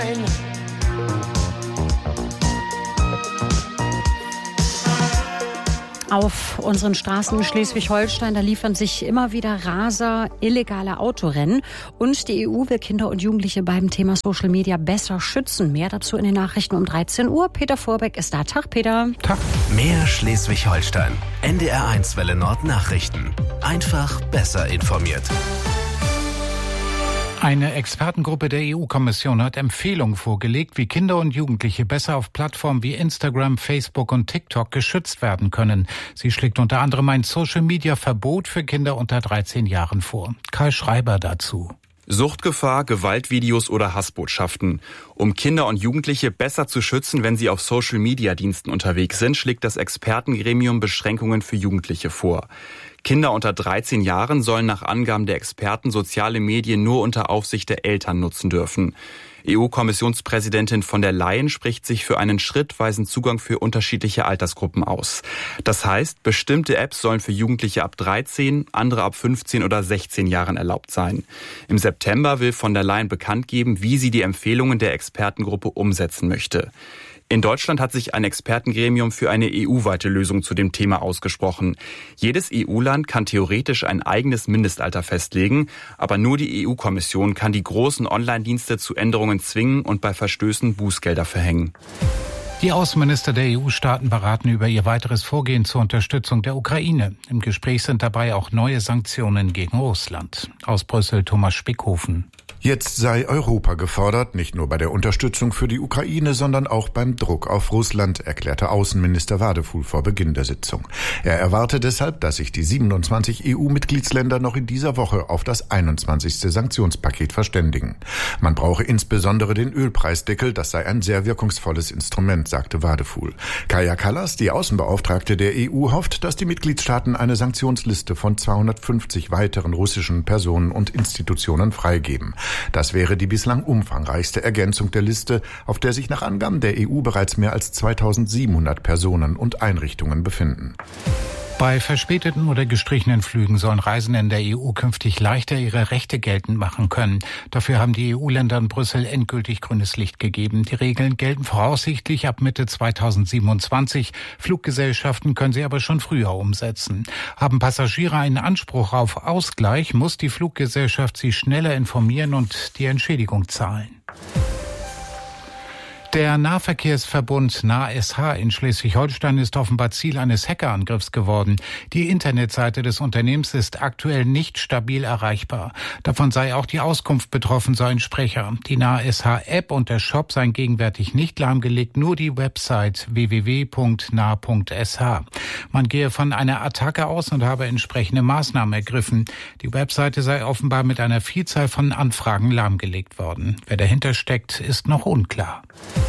Auf unseren Straßen in Schleswig-Holstein, da liefern sich immer wieder Raser illegale Autorennen. Und die EU will Kinder und Jugendliche beim Thema Social Media besser schützen. Mehr dazu in den Nachrichten um 13 Uhr. Peter Vorbeck ist da. Tag, Peter. Tag. Mehr Schleswig-Holstein. NDR1 Welle Nord Nachrichten. Einfach besser informiert. Eine Expertengruppe der EU-Kommission hat Empfehlungen vorgelegt, wie Kinder und Jugendliche besser auf Plattformen wie Instagram, Facebook und TikTok geschützt werden können. Sie schlägt unter anderem ein Social-Media-Verbot für Kinder unter 13 Jahren vor. Kai Schreiber dazu. Suchtgefahr, Gewaltvideos oder Hassbotschaften. Um Kinder und Jugendliche besser zu schützen, wenn sie auf Social-Media-Diensten unterwegs sind, schlägt das Expertengremium Beschränkungen für Jugendliche vor. Kinder unter 13 Jahren sollen nach Angaben der Experten soziale Medien nur unter Aufsicht der Eltern nutzen dürfen. EU-Kommissionspräsidentin von der Leyen spricht sich für einen schrittweisen Zugang für unterschiedliche Altersgruppen aus. Das heißt, bestimmte Apps sollen für Jugendliche ab 13, andere ab 15 oder 16 Jahren erlaubt sein. Im September will von der Leyen bekannt geben, wie sie die Empfehlungen der Expertengruppe umsetzen möchte. In Deutschland hat sich ein Expertengremium für eine EU-weite Lösung zu dem Thema ausgesprochen. Jedes EU-Land kann theoretisch ein eigenes Mindestalter festlegen, aber nur die EU-Kommission kann die großen Online-Dienste zu Änderungen zwingen und bei Verstößen Bußgelder verhängen. Die Außenminister der EU-Staaten beraten über ihr weiteres Vorgehen zur Unterstützung der Ukraine. Im Gespräch sind dabei auch neue Sanktionen gegen Russland. Aus Brüssel Thomas Spickhofen. Jetzt sei Europa gefordert, nicht nur bei der Unterstützung für die Ukraine, sondern auch beim Druck auf Russland, erklärte Außenminister Wadefuhl vor Beginn der Sitzung. Er erwarte deshalb, dass sich die 27 EU-Mitgliedsländer noch in dieser Woche auf das 21. Sanktionspaket verständigen. Man brauche insbesondere den Ölpreisdeckel, das sei ein sehr wirkungsvolles Instrument, sagte Wadefuhl. Kaja Kallas, die Außenbeauftragte der EU, hofft, dass die Mitgliedstaaten eine Sanktionsliste von 250 weiteren russischen Personen und Institutionen freigeben. Das wäre die bislang umfangreichste Ergänzung der Liste, auf der sich nach Angaben der EU bereits mehr als 2700 Personen und Einrichtungen befinden. Bei verspäteten oder gestrichenen Flügen sollen Reisende in der EU künftig leichter ihre Rechte geltend machen können. Dafür haben die EU-Länder in Brüssel endgültig grünes Licht gegeben. Die Regeln gelten voraussichtlich ab Mitte 2027. Fluggesellschaften können sie aber schon früher umsetzen. Haben Passagiere einen Anspruch auf Ausgleich, muss die Fluggesellschaft sie schneller informieren und die Entschädigung zahlen. Der Nahverkehrsverbund NahSH in Schleswig-Holstein ist offenbar Ziel eines Hackerangriffs geworden. Die Internetseite des Unternehmens ist aktuell nicht stabil erreichbar. Davon sei auch die Auskunft betroffen, so ein Sprecher. Die NahSH-App und der Shop seien gegenwärtig nicht lahmgelegt, nur die Website www.nah.sh. Man gehe von einer Attacke aus und habe entsprechende Maßnahmen ergriffen. Die Webseite sei offenbar mit einer Vielzahl von Anfragen lahmgelegt worden. Wer dahinter steckt, ist noch unklar.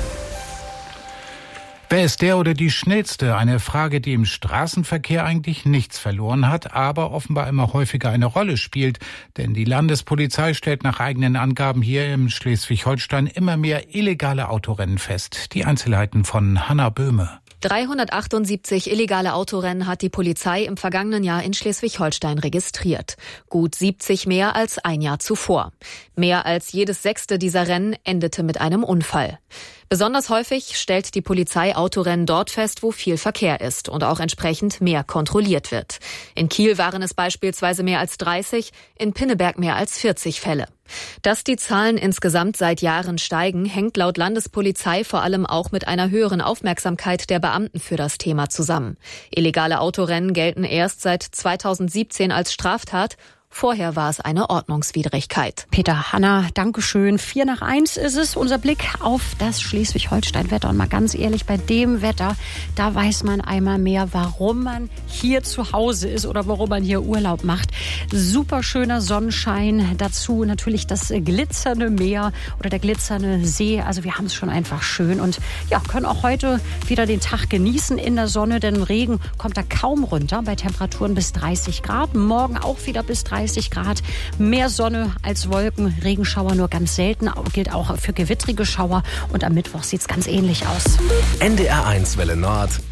Wer ist der oder die Schnellste? Eine Frage, die im Straßenverkehr eigentlich nichts verloren hat, aber offenbar immer häufiger eine Rolle spielt. Denn die Landespolizei stellt nach eigenen Angaben hier im Schleswig-Holstein immer mehr illegale Autorennen fest. Die Einzelheiten von Hanna Böhme. 378 illegale Autorennen hat die Polizei im vergangenen Jahr in Schleswig-Holstein registriert. Gut 70 mehr als ein Jahr zuvor. Mehr als jedes 6. dieser Rennen endete mit einem Unfall. Besonders häufig stellt die Polizei Autorennen dort fest, wo viel Verkehr ist und auch entsprechend mehr kontrolliert wird. In Kiel waren es beispielsweise mehr als 30, in Pinneberg mehr als 40 Fälle. Dass die Zahlen insgesamt seit Jahren steigen, hängt laut Landespolizei vor allem auch mit einer höheren Aufmerksamkeit der Beamten für das Thema zusammen. Illegale Autorennen gelten erst seit 2017 als Straftat. Vorher war es eine Ordnungswidrigkeit. Peter, Hanna, Dankeschön. 1:04 ist es. Unser Blick auf das Schleswig-Holstein-Wetter. Und mal ganz ehrlich, bei dem Wetter, da weiß man einmal mehr, warum man hier zu Hause ist oder warum man hier Urlaub macht. Super schöner Sonnenschein. Dazu natürlich das glitzernde Meer oder der glitzernde See. Also wir haben es schon einfach schön und ja, können auch heute wieder den Tag genießen in der Sonne, denn Regen kommt da kaum runter bei Temperaturen bis 30 Grad. Morgen auch wieder bis 30 Grad, mehr Sonne als Wolken, Regenschauer nur ganz selten, gilt auch für gewittrige Schauer und am Mittwoch sieht es ganz ähnlich aus. NDR1 Welle Nord,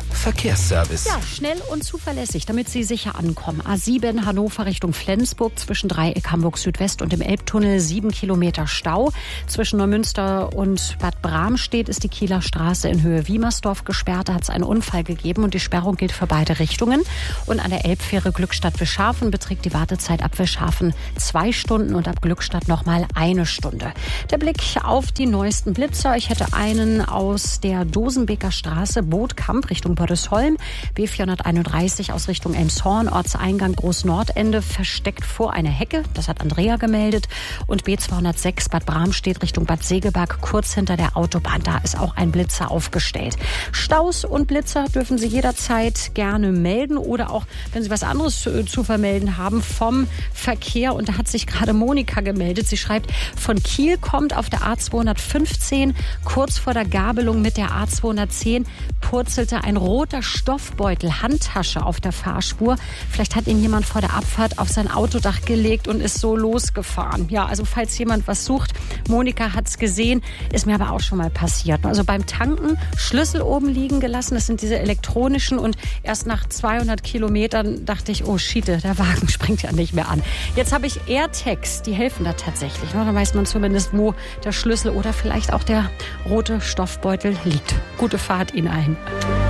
Verkehrsservice. Ja, schnell und zuverlässig, damit Sie sicher ankommen. A7 Hannover Richtung Flensburg zwischen Dreieck Hamburg Südwest und dem Elbtunnel 7 Kilometer Stau. Zwischen Neumünster und Bad Bramstedt ist die Kieler Straße in Höhe Wiemersdorf gesperrt. Da hat es einen Unfall gegeben und die Sperrung gilt für beide Richtungen. Und an der Elbfähre Glückstadt-Wischhafen beträgt die Wartezeit ab Wischhafen 2 Stunden und ab Glückstadt nochmal 1 Stunde. Der Blick auf die neuesten Blitzer. Ich hätte einen aus der Dosenbeker Straße, Bootkamp Richtung Bördesholm, B431 aus Richtung Elmshorn, Ortseingang Großnordende, versteckt vor einer Hecke. Das hat Andrea gemeldet. Und B206 Bad Bramstedt Richtung Bad Segeberg, kurz hinter der Autobahn. Da ist auch ein Blitzer aufgestellt. Staus und Blitzer dürfen Sie jederzeit gerne melden oder auch, wenn Sie was anderes zu vermelden haben, vom Verkehr. Und da hat sich gerade Monika gemeldet. Sie schreibt, von Kiel kommt auf der A215 kurz vor der Gabelung mit der A210 purzelte ein roter Stoffbeutel, Handtasche auf der Fahrspur. Vielleicht hat ihn jemand vor der Abfahrt auf sein Autodach gelegt und ist so losgefahren. Ja, also falls jemand was sucht, Monika hat's gesehen, ist mir aber auch schon mal passiert. Also beim Tanken Schlüssel oben liegen gelassen, das sind diese elektronischen, und erst nach 200 Kilometern dachte ich, oh Schiete, der Wagen springt ja nicht mehr an. Jetzt habe ich AirTags, die helfen da tatsächlich. Da weiß man zumindest, wo der Schlüssel oder vielleicht auch der rote Stoffbeutel liegt. Gute Fahrt Ihnen allen.